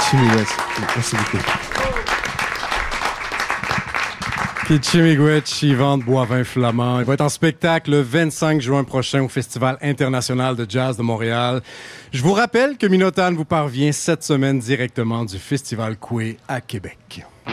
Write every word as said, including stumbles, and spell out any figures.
Kichi Merci beaucoup. Kichi Miigwech, Yvan Boivin Flamand. Il va être en spectacle le vingt-cinq juin prochain au Festival international de jazz de Montréal. Je vous rappelle que Minotan vous parvient cette semaine directement du Festival Coué à Québec.